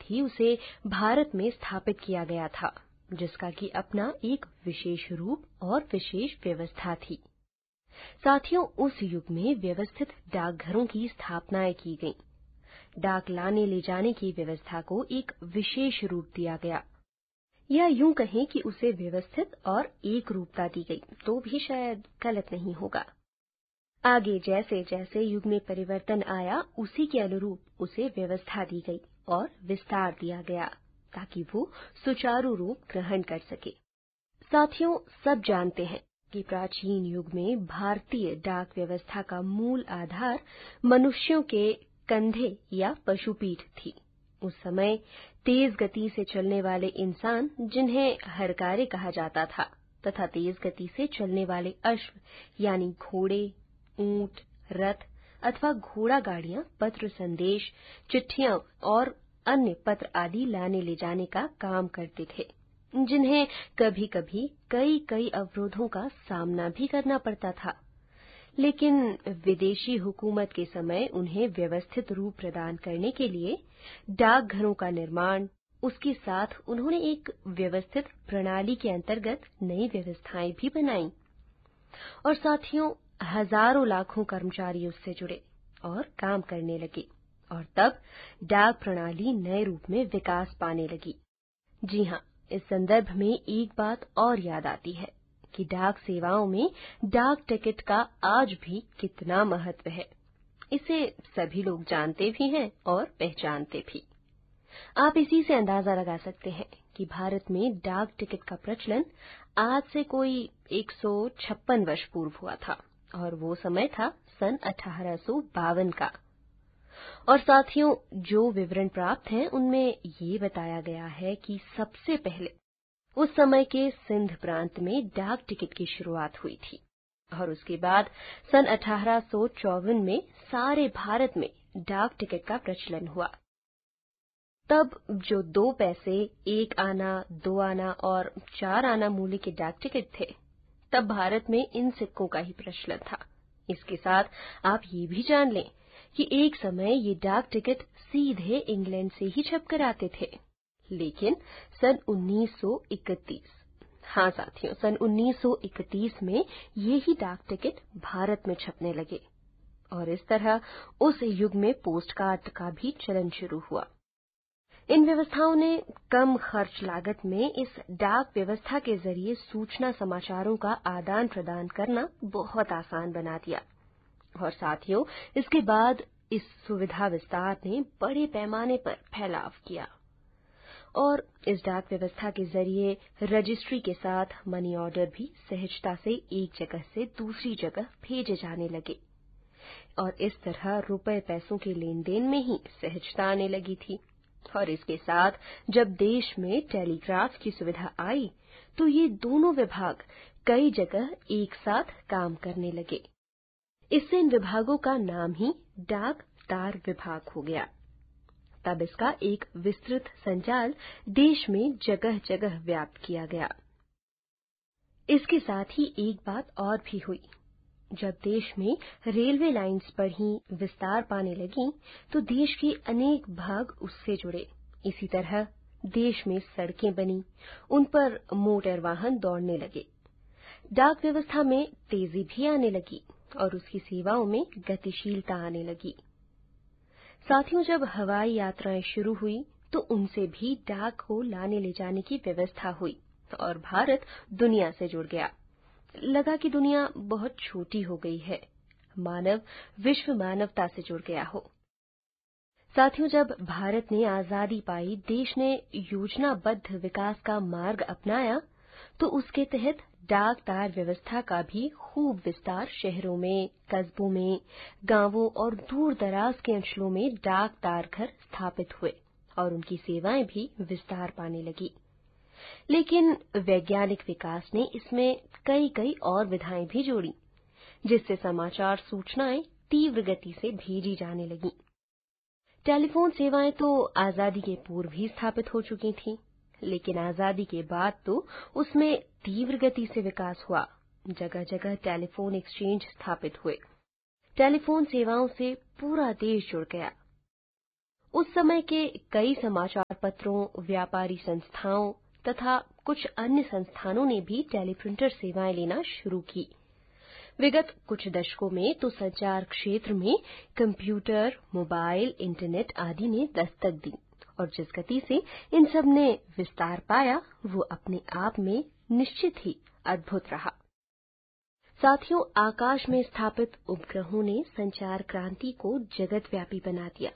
ही उसे भारत में स्थापित किया गया था, जिसका कि अपना एक विशेष रूप और विशेष व्यवस्था थी। साथियों, उस युग में व्यवस्थित डाकघरों की स्थापनाएं की गईं। डाक लाने ले जाने की व्यवस्था को एक विशेष रूप दिया गया, या यूं कहें कि उसे व्यवस्थित और एक रूपता दी गई, तो भी शायद गलत नहीं होगा। आगे जैसे जैसे युग में परिवर्तन आया, उसी के अनुरूप उसे व्यवस्था दी गई और विस्तार दिया गया ताकि वो सुचारू रूप ग्रहण कर सके। साथियों, सब जानते हैं कि प्राचीन युग में भारतीय डाक व्यवस्था का मूल आधार मनुष्यों के कंधे या पशुपीठ थी। उस समय तेज गति से चलने वाले इंसान, जिन्हें हरकारे कहा जाता था, तथा तेज गति से चलने वाले अश्व यानी घोड़े, ऊंट, रथ अथवा घोड़ा गाड़ियां पत्र संदेश, चिट्ठियां और अन्य पत्र आदि लाने ले जाने का काम करते थे, जिन्हें कभी-कभी कई अवरोधों का सामना भी करना पड़ता था। लेकिन विदेशी हुकूमत के समय उन्हें व्यवस्थित रूप प्रदान करने के लिए डाकघरों का निर्माण, उसके साथ उन्होंने एक व्यवस्थित प्रणाली के अंतर्गत नई व्यवस्थाएं भी बनाई। और साथियों, हजारों लाखों कर्मचारी उससे जुड़े और काम करने लगे, और तब डाक प्रणाली नए रूप में विकास पाने लगी। जी हां, इस संदर्भ में एक बात और याद आती है कि डाक सेवाओं में डाक टिकट का आज भी कितना महत्व है। इसे सभी लोग जानते भी हैं और पहचानते भी। आप इसी से अंदाजा लगा सकते हैं कि भारत में डाक टिकट का प्रचलन आज से कोई 156 वर्ष पूर्व हुआ था, और वो समय था सन 1852 का। और साथियों, जो विवरण प्राप्त हैं उनमें ये बताया गया है कि सबसे पहले उस समय के सिंध प्रांत में डाक टिकट की शुरुआत हुई थी, और उसके बाद सन 1854 में सारे भारत में डाक टिकट का प्रचलन हुआ। तब जो 2 पैसे, 1 आना, 2 आना और 4 आना मूल्य के डाक टिकट थे, तब भारत में इन सिक्कों का ही प्रचलन था। इसके साथ आप ये भी जान लें कि एक समय ये डाक टिकट सीधे इंग्लैंड से ही छपकर आते थे। लेकिन सन 1931, हाँ साथियों, सन 1931 में ये ही डाक टिकट भारत में छपने लगे, और इस तरह उस युग में पोस्ट कार्ड का भी चलन शुरू हुआ। इन व्यवस्थाओं ने कम खर्च लागत में इस डाक व्यवस्था के जरिए सूचना समाचारों का आदान प्रदान करना बहुत आसान बना दिया। और साथियों, इसके बाद इस सुविधा विस्तार ने बड़े पैमाने पर फैलाव किया, और इस डाक व्यवस्था के जरिए रजिस्ट्री के साथ मनी ऑर्डर भी सहजता से एक जगह से दूसरी जगह भेजे जाने लगे, और इस तरह रुपए पैसों के लेन देन में ही सहजता आने लगी थी। और इसके साथ जब देश में टेलीग्राफ की सुविधा आई, तो ये दोनों विभाग कई जगह एक साथ काम करने लगे। इससे इन विभागों का नाम ही डाक तार विभाग हो गया। तब इसका एक विस्तृत संजाल देश में जगह जगह व्याप्त किया गया। इसके साथ ही एक बात और भी हुई। जब देश में रेलवे लाइन्स पर ही विस्तार पाने लगी, तो देश के अनेक भाग उससे जुड़े। इसी तरह देश में सड़कें बनी, उन पर मोटर वाहन दौड़ने लगे। डाक व्यवस्था में तेजी भी आने लगी और उसकी सेवाओं में गतिशीलता आने लगी। साथियों, जब हवाई यात्राएं शुरू हुई, तो उनसे भी डाक को लाने ले जाने की व्यवस्था हुई, और भारत दुनिया से जुड़ गया। लगा कि दुनिया बहुत छोटी हो गई है, मानव विश्व मानवता से जुड़ गया हो। साथियों, जब भारत ने आजादी पाई, देश ने योजनाबद्ध विकास का मार्ग अपनाया, तो उसके तहत डाक तार व्यवस्था का भी खूब विस्तार शहरों में, कस्बों में, गांवों और दूर दराज के अंचलों में डाक तार घर स्थापित हुए, और उनकी सेवाएं भी विस्तार पाने लगी। लेकिन वैज्ञानिक विकास ने इसमें कई और विधाएं भी जोड़ी, जिससे समाचार सूचनाएं तीव्र गति से भेजी जाने लगीं। टेलीफोन सेवाएं तो आजादी के पूर्व ही स्थापित हो चुकी थीं, लेकिन आजादी के बाद तो उसमें तीव्र गति से विकास हुआ। जगह जगह टेलीफोन एक्सचेंज स्थापित हुए। टेलीफोन सेवाओं से पूरा देश जुड़ गया। उस समय के कई समाचार पत्रों, व्यापारी संस्थाओं तथा कुछ अन्य संस्थानों ने भी टेलीप्रिंटर सेवाएं लेना शुरू की। विगत कुछ दशकों में तो संचार क्षेत्र में कंप्यूटर, मोबाइल, इंटरनेट आदि ने दस्तक दी और जिस गति से इन सब ने विस्तार पाया वो अपने आप में निश्चित ही अद्भुत रहा। साथियों, आकाश में स्थापित उपग्रहों ने संचार क्रांति को जगतव्यापी बना दिया।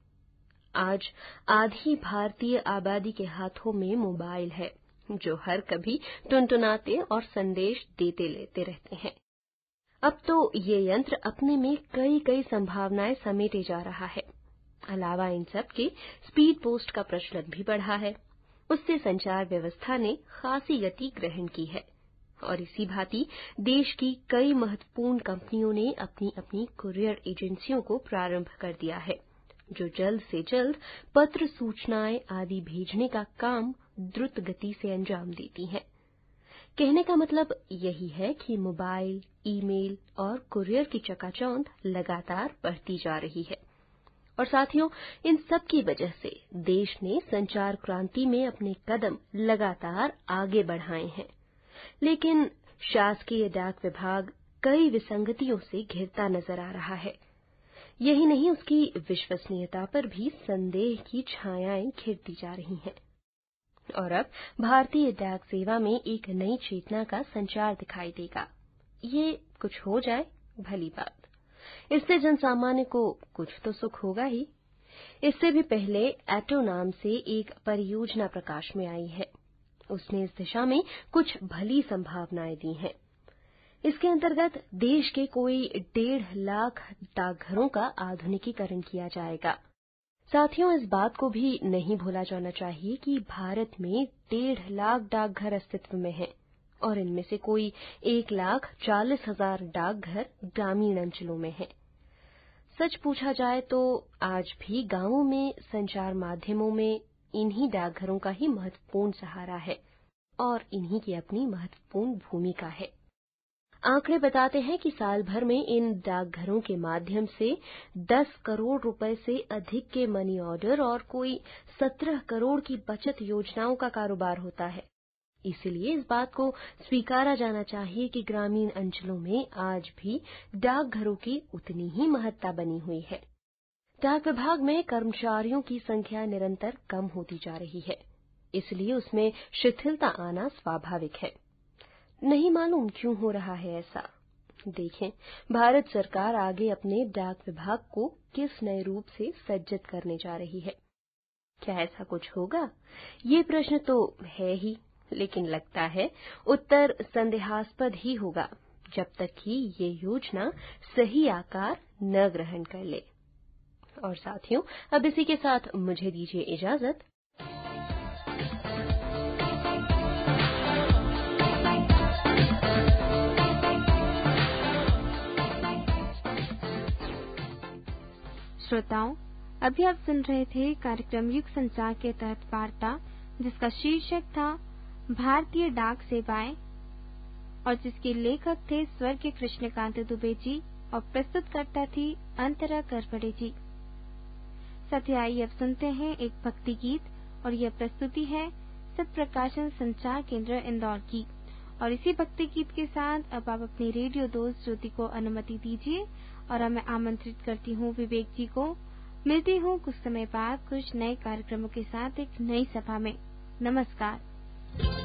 आज आधी भारतीय आबादी के हाथों में मोबाइल है जो हर कभी टुनटुनाते और संदेश देते लेते रहते हैं। अब तो ये यंत्र अपने में कई संभावनाएं समेटे जा रहा है। अलावा इन सब के स्पीड पोस्ट का प्रचलन भी बढ़ा है। उससे संचार व्यवस्था ने खासी गति ग्रहण की है और इसी भांति देश की कई महत्वपूर्ण कंपनियों ने अपनी अपनी कुरियर एजेंसियों को प्रारंभ कर दिया है जो जल्द से जल्द पत्र, सूचनाएं आदि भेजने का काम द्रुत गति से अंजाम देती हैं। कहने का मतलब यही है कि मोबाइल, ईमेल और कुरियर की चकाचौंध लगातार बढ़ती जा रही है और साथियों, इन सब की वजह से देश ने संचार क्रांति में अपने कदम लगातार आगे बढ़ाए हैं। लेकिन शासकीय डाक विभाग कई विसंगतियों से घिरता नजर आ रहा है। यही नहीं, उसकी विश्वसनीयता पर भी संदेह की छायाएं घिरती जा रही हैं। और अब भारतीय डाक सेवा में एक नई चेतना का संचार दिखाई देगा। ये कुछ हो जाए भली बात, इससे जनसामान्य को कुछ तो सुख होगा ही। इससे भी पहले एटो नाम से एक परियोजना प्रकाश में आई है। उसने इस दिशा में कुछ भली संभावनाएं दी हैं। इसके अंतर्गत देश के कोई 1.5 लाख डाकघरों का आधुनिकीकरण किया जाएगा। साथियों, इस बात को भी नहीं भूला जाना चाहिए कि भारत में 1.5 लाख डाकघर अस्तित्व में हैं और इनमें से कोई 1,40,000 डाकघर ग्रामीण अंचलों में हैं। सच पूछा जाए तो आज भी गांवों में संचार माध्यमों में इन्हीं डाकघरों का ही महत्वपूर्ण सहारा है और इन्हीं की अपनी महत्वपूर्ण भूमिका है। आंकड़े बताते हैं कि साल भर में इन डाकघरों के माध्यम से 10 करोड़ रुपए से अधिक के मनी ऑर्डर और कोई 17 करोड़ की बचत योजनाओं का कारोबार होता है। इसलिए इस बात को स्वीकारा जाना चाहिए कि ग्रामीण अंचलों में आज भी डाकघरों की उतनी ही महत्ता बनी हुई है। डाक विभाग में कर्मचारियों की संख्या निरंतर कम होती जा रही है, इसलिए उसमें शिथिलता आना स्वाभाविक है। नहीं मालूम क्यों हो रहा है ऐसा। देखें, भारत सरकार आगे अपने डाक विभाग को किस नए रूप से सज्जित करने जा रही है। क्या ऐसा कुछ होगा? ये प्रश्न तो है ही, लेकिन लगता है उत्तर संदेहास्पद ही होगा जब तक कि ये योजना सही आकार न ग्रहण कर ले। और साथियों, अब इसी के साथ मुझे दीजिए इजाजत। श्रोताओं, अभी आप सुन रहे थे कार्यक्रम युग संचार के तहत वार्ता, जिसका शीर्षक था भारतीय डाक सेवाएं और जिसके लेखक थे स्वर्गीय कृष्णकांत दुबे जी और प्रस्तुतकर्ता थी अंतरा करपड़े जी। साथियों, आइए अब सुनते हैं एक भक्ति गीत और यह प्रस्तुति है सत्प्रकाशन संचार केंद्र इंदौर की। और इसी भक्ति गीत के साथ अब आप अपनी रेडियो दोस्त ज्योति को अनुमति दीजिए और मैं आमंत्रित करती हूँ विवेक जी को। मिलती हूँ कुछ समय बाद कुछ नए कार्यक्रमों के साथ एक नई सभा में। नमस्कार।